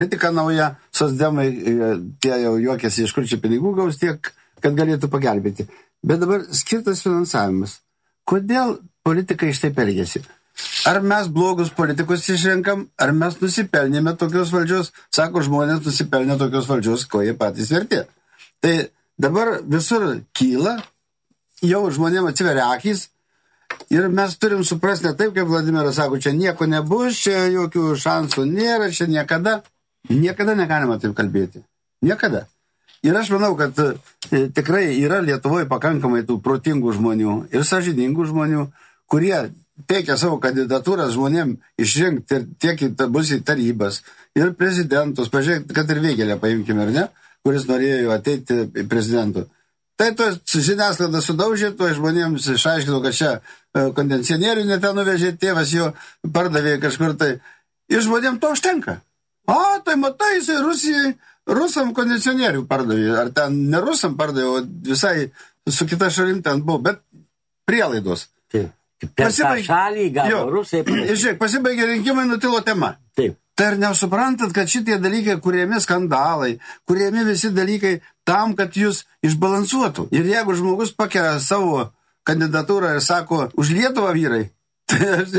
politika nauja, socdemai, tie jau juokėsi, iš kur čia pinigų gaus tiek, kad galėtų pagelbėti. Bet dabar skirtas finansavimas. Kodėl politikai štai elgiasi? Ar mes blogus politikus išrenkam, ar mes nusipelnėme tokios valdžios? Sako, žmonės nusipelnė tokios valdžios, ko jie patys vertė. Tai dabar visur kyla, jau žmonėm atsiveria akys, ir mes turim suprasti ne taip, kaip Vladimiras sako, čia nieko nebus, čia jokių šansų nėra, čia niekada negalima taip kalbėti. Niekada. Ir aš manau, kad tikrai yra Lietuvoje pakankamai tų protingų žmonių ir sąžiningų žmonių, kurie teikia savo kandidatūras žmonėm išrinkti tiek bus į tarybas ir prezidentus, pažiūrėk, kad ir Vėgėlę paimkime, ar ne, kuris norėjo ateiti į prezidentų. Tai to žiniasklaida sudaužė, to žmonėms išaiškino, kad čia kondicionierių neten nuvežė, tėvas jo pardavė kažkur tai. Ir žmonėm to užtenka. Tai matai, jisai rusam kondicionierių pardavė. Ar ten ne rusam pardavė, o visai su kita šalim ten buvo, bet prielaidos. Taip. Per tą šalį gavo rusai. Žiūrėk, pasibaigė rinkimai, nutilo tema. Taip. Tai ar nesuprantat, kad šitie dalykai, kuriami skandalai, kuriami visi dalykai tam, kad jūs išbalansuotų. Ir jeigu žmogus pakelia savo kandidatūrą ir sako, už Lietuvą vyrai, tai aš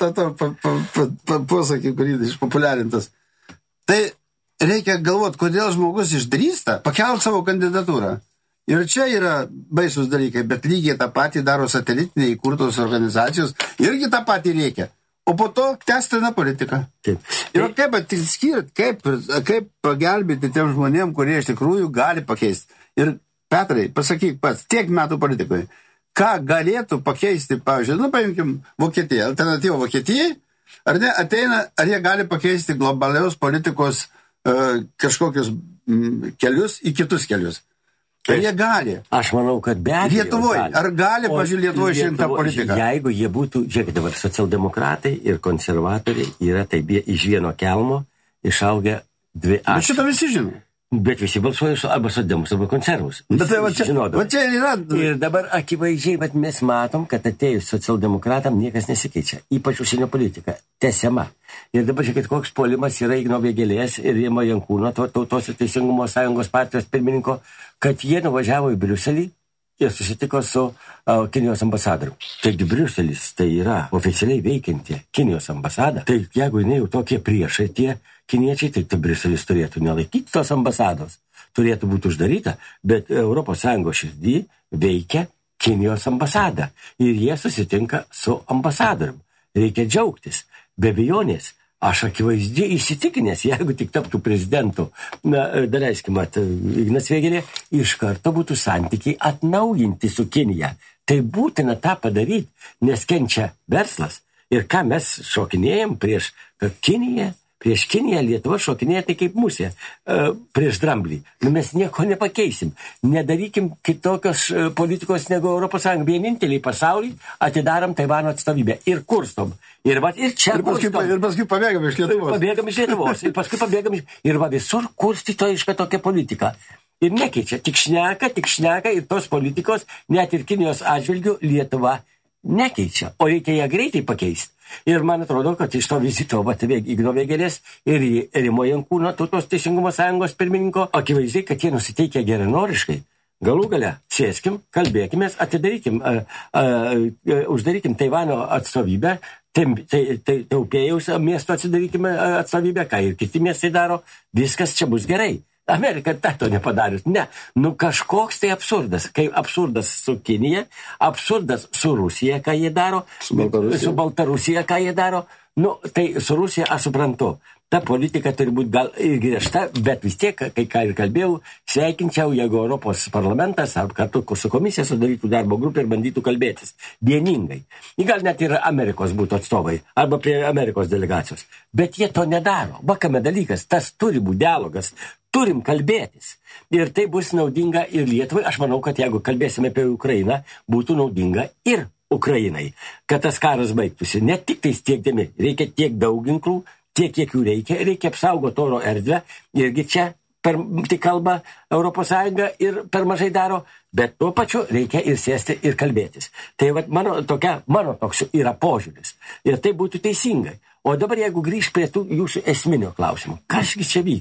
posakį, kurį išpopuliarintas, tai reikia galvoti, kodėl žmogus išdrįsta pakelti savo kandidatūrą. Ir čia yra baisus dalykai, bet lygiai tą patį daro satelitiniai įkurtos organizacijos, irgi tą patį reikia. O po to tęstina politika. Taip. Ir kaip atskirti, kaip pagelbėti tiem žmonėm, kurie iš tikrųjų gali pakeisti. Ir Petrai, pasakyk pats, tiek metų politikoje, ką galėtų pakeisti, pavyzdžiui, paimkim Vokietiją, alternatyvą Vokietijai, ar ne, ateina, ar jie gali pakeisti globalios politikos kažkokius kelius į kitus kelius. Ar jie gali? Aš manau, kad be abejo. Lietuvoje. Ar gali, pažiūrėjau, Lietuvoje išrinktą politiką? Jeigu jie būtų, žiūrėkit dabar, socialdemokratai ir konservatoriai yra taip iš vieno kelmo išaugę dvi ašis. Bet šitą visi žino. Bet visi balsuoja arba socdemus, arba konservus. Bet tai va čia yra. Ir dabar akivaizdžiai, bet mes matom, kad atėjus socialdemokratam niekas nesikeičia. Ypač užsienio politika. Tęsiama. Ir dabar žiūrėkit, koks puolimas yra Igno Vėgėlės ir Rimo Jankūno, Tautos ir Teisingumo sąjungos partijos pirmininko, kad jie nuvažiavo į Briuselį ir susitiko su Kinijos ambasadoriu. Taigi Briuselis tai yra oficialiai veikianti Kinijos ambasada. Tai jeigu jinai jau tokie priešai tie kiniečiai, tai Briuselis turėtų nelaikyti tos ambasados. Turėtų būti uždaryta, bet ES širdį veikia Kinijos ambasada. Ir jie susitinka su ambasadorium. Reikia džiaugtis. Be abejonės. Aš akivaizdžiai įsitikinęs, jeigu tik taptų prezidentu, daleiskim, Ignas Vėgėlė, iš karto būtų santykiai atnaujinti su Kinija. Tai būtina tą padaryti, nes kenčia verslas. Ir ką mes šokinėjom prieš Kiniją, Lietuva šokinėja tai kaip musė prieš dramblį. Mes nieko nepakeisim. Nedarykim kitokios politikos negu ES. Vieninteliai pasaulyje atidarom Taivano atstovybę ir kurstom. Ir čia kurstom. Ir paskui pabėgam iš Lietuvos. Pabėgam iš Lietuvos. Ir paskui pabėgam iš... Ir visur kurstytojiška tokia politika. Ir nekeičia. Tik šneka ir tos politikos, net ir Kinijos atžvilgių Lietuva nekeičia. O reikia ją greitai pakeisti. Ir man atrodo, kad iš to vizito Igno Vėgėlės ir Rimo Jankūno, Tautos Teisingumo sąjungos pirmininko, akivaizdžiai, kad jie nusiteikia geranoriškai. Galų gale, sėskim, kalbėkimės, uždarykim Taivano atstovybę, Taupėjaus miesto atsidarykime atstovybę, ką ir kiti miestai daro, viskas čia bus gerai. Amerika to nepadarius. Ne. Kažkoks tai absurdas. Kai absurdas su Kinija, absurdas su Rusija, ką jie daro, su Baltarusija, ką jie daro. Tai su Rusija aš suprantu. Ta politika turi būti gal ir griežta, bet vis tiek, kai ką ir kalbėjau, sveikinčiau, jeigu Europos parlamentas ar kartu su komisija sudarytų darbo grupę ir bandytų kalbėtis vieningai. Gal net ir Amerikos būtų atstovai, arba prie Amerikos delegacijos. Bet jie to nedaro. Vakame dalykas, tas turi būti dialogas. Turim kalbėtis. Ir tai bus naudinga ir Lietuvai. Aš manau, kad jeigu kalbėsime apie Ukrainą, būtų naudinga ir Ukrainai. Kad tas karas baigtųsi. Ne tik tai tiekdami. Reikia tiek daug ginklų, tiek kiek jų reikia apsaugoti oro erdvę. Irgi čia tik kalba ES ir per mažai daro. Bet tuo pačiu reikia ir sėsti ir kalbėtis. Tai mano toks yra požiūris. Ir tai būtų teisingai. O dabar jeigu grįžt prie tų jūsų esminio klausimo, kasgi čia vyksta?